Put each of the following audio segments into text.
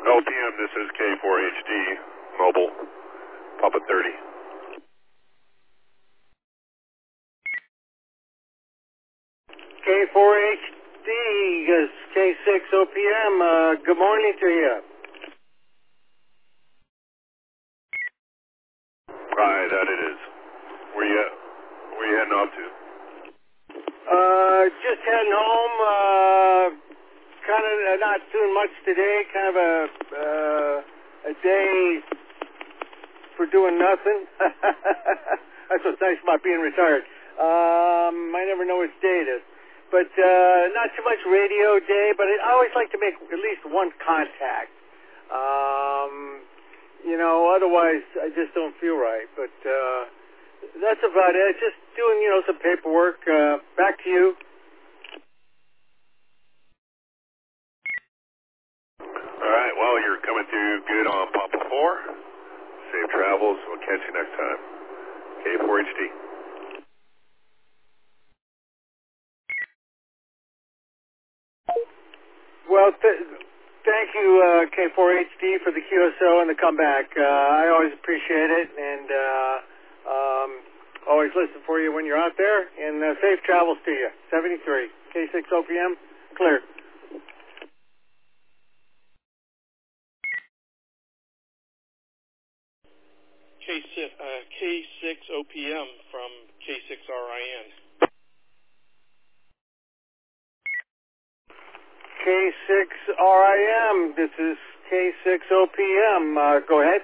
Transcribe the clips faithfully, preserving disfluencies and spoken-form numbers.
L P M, this is K four H D, mobile, Papa thirty. K four H D, is K six O P M, uh, good morning to you. Right, that it is. Where you at? Where you heading off to? Uh, just heading home, uh, kind of uh, not doing much today, kind of a, uh, a day for doing nothing. That's what's nice about being retired. Um, I never know which day it is. But, uh, not too much radio day, but I always like to make at least one contact. Um, you know, otherwise I just don't feel right. But, uh, that's about it. Just doing, you know, some paperwork. Uh, back to you. All right, well, you're coming through good on Papa four. Safe travels. We'll catch you next time. K four H D. Well, th- thank you, uh, K four H D, for the Q S O and the comeback. Uh, I always appreciate it, and uh, um, always listen for you when you're out there. And uh, safe travels to you. seventy-three, K six O P M, clear. K six O P M from K six R I N. K six R I M, this is K six O P M. Uh, go ahead.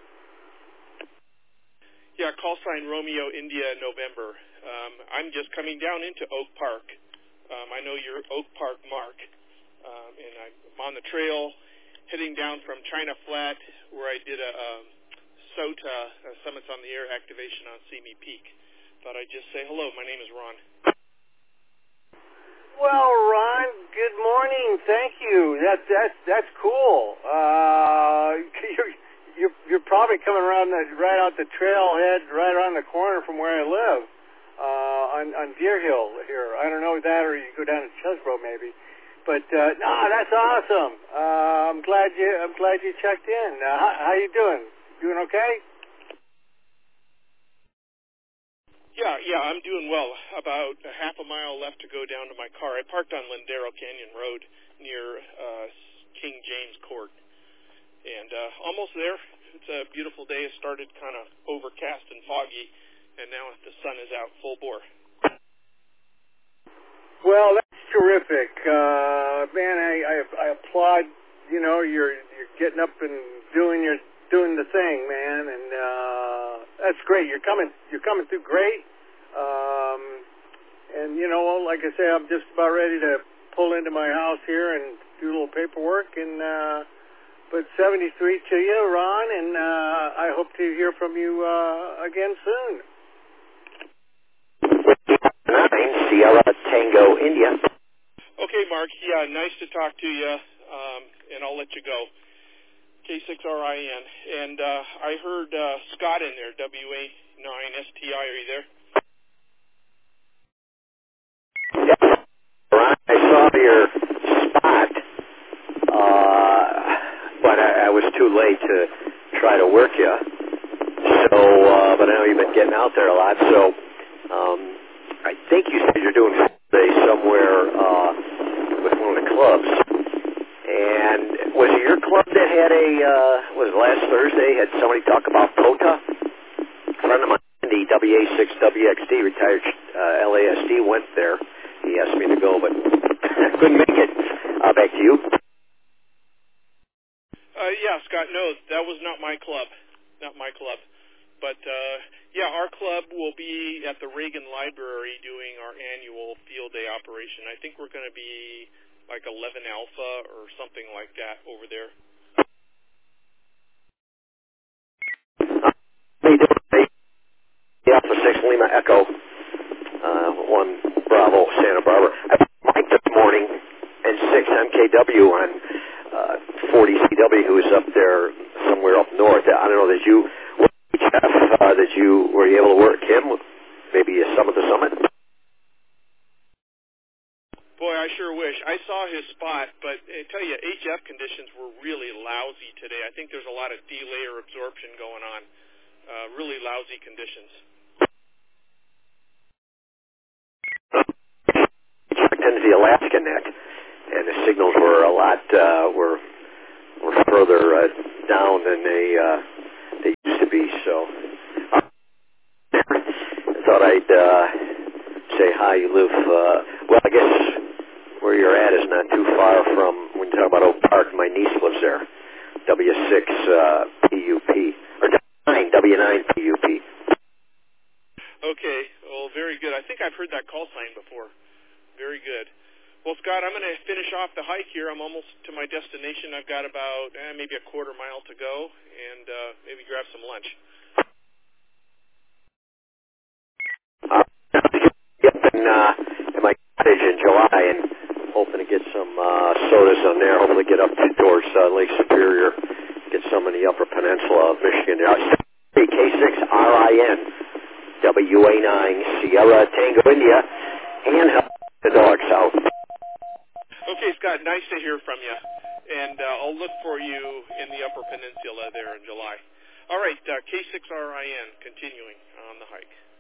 Yeah, call sign Romeo India November. Um, I'm just coming down into Oak Park. Um, I know you're Oak Park Mark, um, and I'm on the trail heading down from China Flat where I did a, a S O T A, a Summits on the Air activation on Simi Peak. Thought I'd just say hello. My name is Ron. Well, Ron, good morning. Thank you. That's that's that's cool. Uh, you're, you're you're probably coming around the, right out the trailhead, right around the corner from where I live, uh, on on Deer Hill here. I don't know that, or you go down to Chesbro maybe. But uh, no, that's awesome. Uh, I'm glad you I'm glad you checked in. Uh, how, how you doing? Doing okay? Yeah, yeah, I'm doing well. About a half a mile left to go down to my car. I parked on Lindero Canyon Road near uh, King James Court, and uh, almost there. It's a beautiful day. It started kind of overcast and foggy, and now the sun is out full bore. Well, that's terrific, uh, man. I, I I applaud. You know, you're you're getting up and doing your doing the thing, man, and uh, that's great. You're coming you're coming through great. Um, and you know, like I say, I'm just about ready to pull into my house here and do a little paperwork. And uh, but seventy-three to you, Ron, and uh, I hope to hear from you uh, again soon. Nine Sierra Tango India. Okay, Mark. Yeah, nice to talk to you, um, and I'll let you go. K six R I N. And uh, I heard uh, Scott in there, W A nine S T I. Are you there? Yeah, Ron, I saw your spot, uh, but I, I was too late to try to work you. So, uh, but I know you've been getting out there a lot, so um, I think you said you're doing Sunday somewhere uh, with one of the clubs. And was it your club that had a, uh, was it last Thursday, had somebody talk about P O T A? A friend of mine, the W A six W X D, retired uh, L A S D, went there. He asked me to go, but couldn't make it. Uh, back to you. Uh, yeah, Scott, no, that was not my club. Not my club. But, uh, yeah, our club will be at the Reagan Library doing our annual field day operation. I think we're going to be like eleven Alpha or something like that over there. How you doing? The Alpha six Lima Echo, uh, one Bravo Santa Barbara. I Mike this morning and six M K W on uh, forty C W, who is up there somewhere up north. I don't know that you, Jeff, uh, that you were you able to work him? Maybe a summit to summit. Boy, I sure wish. I saw his spot, but I tell you, H F can conditions were really lousy today. I think there's a lot of D-layer absorption going on. Uh, really lousy conditions. Checked into the Alaska Neck, and the signals were a lot uh, were were further uh, down than they uh, they used to be. So uh, I thought I'd uh, say hi. You live uh, well, I guess where you're at is not too far from when you talk about Oak Park. My niece lives there. W six uh, P U P or W nine W nine P U P. Okay, well, very good. I think I've heard that call sign before. Very good. Well, Scott, I'm going to finish off the hike here. I'm almost to my destination. I've got about eh, maybe a quarter mile to go, and uh, maybe grab some lunch. Uh, yep, and uh, in my cottage in July, and hoping to get some uh, sodas on there. Hopefully, get up towards uh, Lake Superior, get some in the Upper Peninsula of Michigan. K six R I N W A nine Sierra Tango India, and help the dogs out. Okay, Scott, nice to hear from you, and uh, I'll look for you in the Upper Peninsula there in July. All right, uh, K six R I N, continuing on the hike.